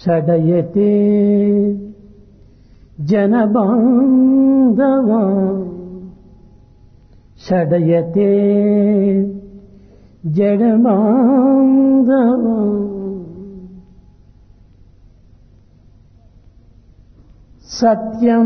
షడయతే జనబాంధవ షడయతే జడబాంధవ సత్యం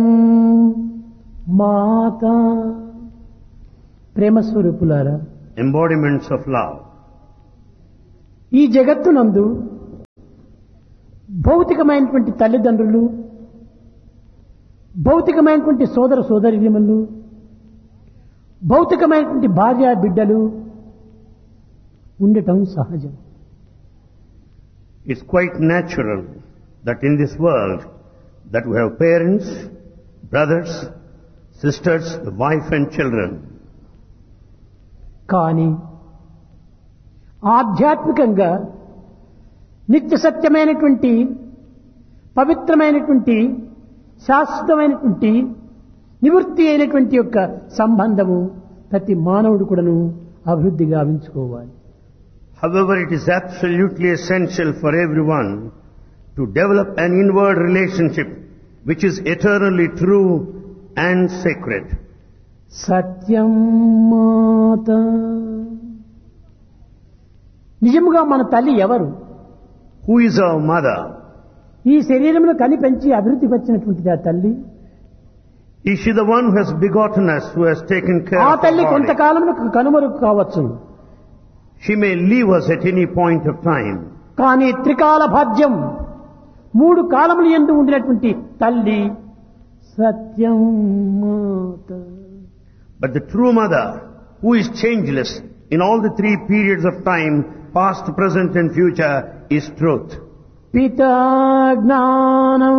మాత ప్రేమ స్వరూపులారా, embodiments of love. ఈ జగత్తునందు భౌతికమైనటువంటి తల్లిదండ్రులు, భౌతికమైనటువంటి సోదర సోదరీమణులు, భౌతికమైనటువంటి భార్య బిడ్డలు ఉండటం సహజం. It's quite natural that in this world that we have parents, brothers, sisters, wife and children. కానీ ఆధ్యాత్మికంగా నిత్య సత్యమైనటువంటి పవిత్రమైనటువంటి శాశ్వతమైనటువంటి నివృత్తి అయినటువంటి యొక్క సంబంధము ప్రతి మానవుడు కూడాను అభివృద్ధి గావించుకోవాలి. However, it is absolutely essential for everyone to develop an inward relationship which is eternally true and sacred. సత్యం మాత. నిజముగా మన తల్లి ఎవరు? Who is our mother? ఈ శరీరమును కనిపెంచి అభివృద్ధి పరిచినటువంటిది ఆ తల్లి. Is she the one who has begotten us, who has taken care ఆ of తల్లి our body? కొంతకాలమును కనుమరుగు కావచ్చు. She may leave us at any point of time. కానీ త్రికాల భాగ్యం, మూడు కాలములు యందు ఉండినటువంటి తల్లి సత్యం మాత. But the true mother, who is changeless in all the three periods of time, past, present and future, is truth. పితా జ్ఞానం.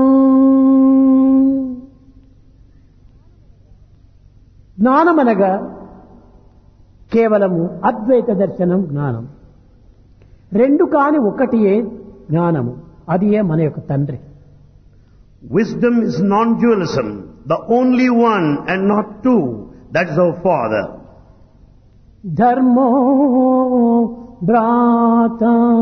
జ్ఞానమనగా కేవలము అద్వైత దర్శనం జ్ఞానం. రెండు కాని ఒకటియే జ్ఞానము, అది మన యొక్క తండ్రి. Wisdom is non-dualism, the only one and not two. That is our Father. ధర్మో భ్రాత.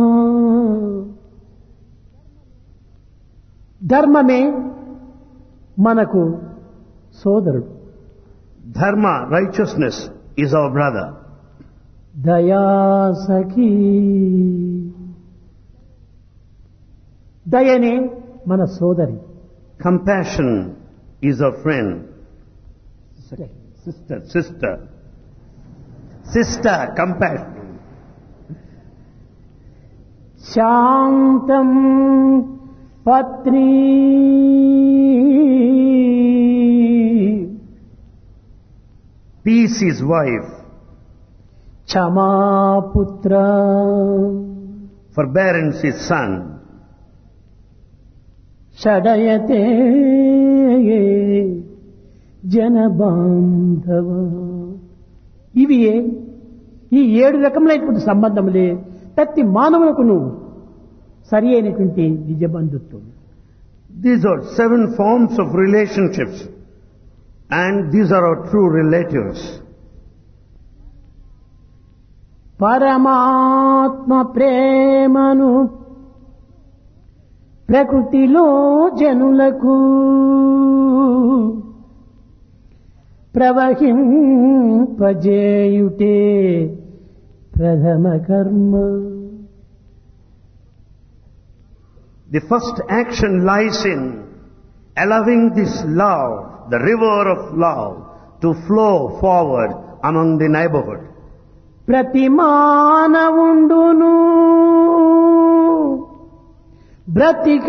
ధర్మమే మనకు సోదరుడు. Dharma, righteousness, is our brother. దయా సఖీ. దయనే మన సోదరి. Compassion is our friend. Sister, compassion. శాంతం పత్ని. Peace is wife. క్షమాపుత్ర. Forbearance is son. షడయతే జనబాంధవ. ఇవి ఈ 7 రకములైనటువంటి సంబంధములే ప్రతి మానవులకు సరి అయినటువంటి నిజ బంధుత్వం. These are 7 forms of relationships, and these are our true relatives. పరమాత్మ ప్రేమను ప్రకృతిలో జనులకు ప్రవహింపజేయుటే ప్రథమ కర్మ. The first action lies in allowing this love, the river of love, to flow forward among the neighborhood. ప్రతి మానవుండును బ్రతికి